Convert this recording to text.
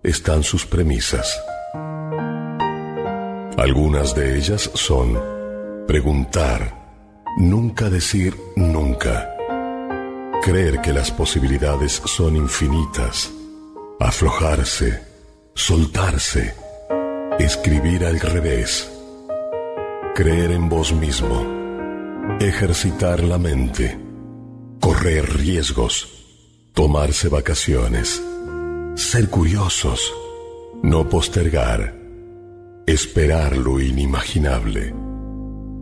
están sus premisas. Algunas de ellas son preguntar, nunca decir nunca, creer que las posibilidades son infinitas, aflojarse, soltarse, escribir al revés, creer en vos mismo, ejercitar la mente, correr riesgos, tomarse vacaciones, ser curiosos, no postergar, esperar lo inimaginable.